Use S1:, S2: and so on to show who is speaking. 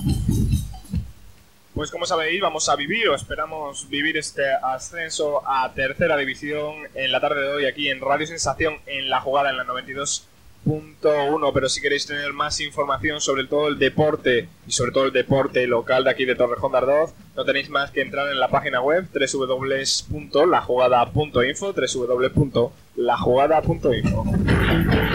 S1: Pues como sabéis, vamos a vivir o esperamos vivir este ascenso a tercera división en la tarde de hoy aquí en Radio Sensación en La Jugada en la 92.1. Pero si queréis tener más información sobre todo el deporte y sobre todo el deporte local de aquí de Torrejón de Ardoz, no tenéis más que entrar en la página web www.lajugada.info www.lajugada.info.